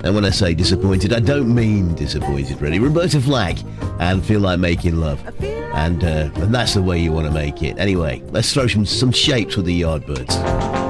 And when I say disappointed, I don't mean disappointed, really. Roberta Flack and Feel Like Making Love. And that's the way you want to make it. Anyway, let's throw some shapes with the Yardbirds.